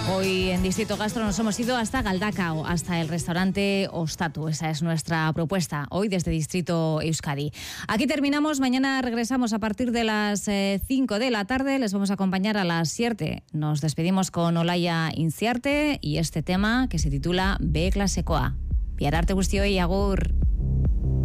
Hoy en Distrito Gastro nos hemos ido hasta Galdakao, hasta el restaurante Ostatu. Esa es nuestra propuesta hoy desde Distrito Euskadi. Aquí terminamos, mañana regresamos a partir de las 5 de la tarde. Les vamos a acompañar a las 7. Nos despedimos con Olaia Inciarte y este tema que se titula B Clasekoa. Biararte guztioi, agur.